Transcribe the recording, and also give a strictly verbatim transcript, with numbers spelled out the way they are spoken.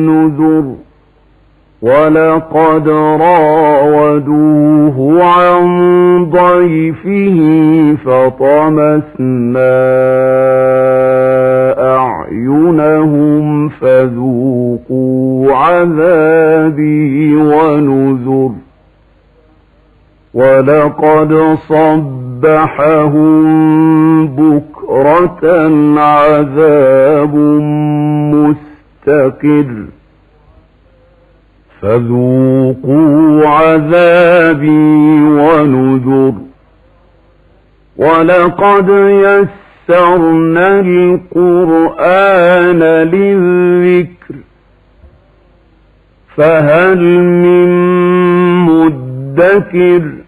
نذر ولقد راودوه عن ضيفه فطمسنا أعينهم فذوقوا عذابي ونذر ولقد صبحهم بكرة عذاب مستقر فذوقوا عذابي ونذر ولقد يسرنا القرآن للذكر فهل من مدكر